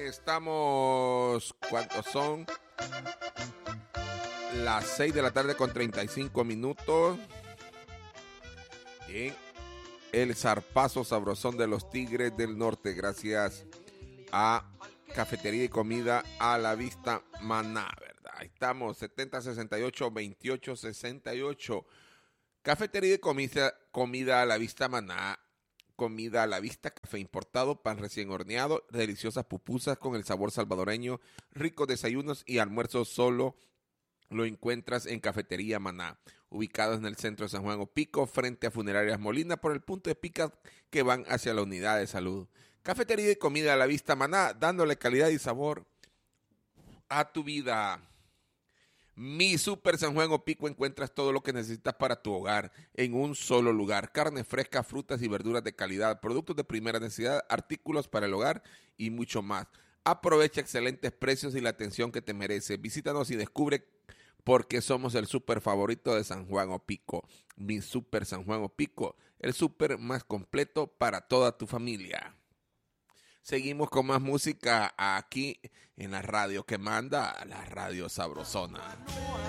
estamos, ¿cuántos son? Las 6 de la tarde con 35 minutos. En el zarpazo sabrosón de los Tigres del Norte, gracias a Cafetería y Comida a la Vista Maná, ¿verdad? Ahí estamos, 7068-2868. Cafetería y comida a la Vista Maná. Comida a la vista, café importado, pan recién horneado, deliciosas pupusas con el sabor salvadoreño, ricos desayunos y almuerzos solo lo encuentras en Cafetería Maná, ubicados en el centro de San Juan Opico, frente a Funerarias Molina, por el punto de pica que van hacia la unidad de salud. Cafetería y comida a la vista Maná, dándole calidad y sabor a tu vida. Mi Super San Juan Opico encuentras todo lo que necesitas para tu hogar en un solo lugar. Carne fresca, frutas y verduras de calidad, productos de primera necesidad, artículos para el hogar y mucho más. Aprovecha excelentes precios y la atención que te mereces. Visítanos y descubre por qué somos el super favorito de San Juan Opico. Mi Super San Juan Opico, el super más completo para toda tu familia. Seguimos con más música aquí en la radio que manda, la radio sabrosona.